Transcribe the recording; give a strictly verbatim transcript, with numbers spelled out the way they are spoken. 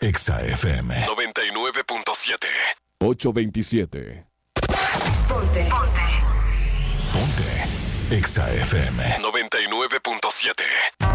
Exa F M noventa y nueve punto siete. ocho veintisiete. Ponte. Ponte. Ponte. Exa F M noventa y nueve punto siete.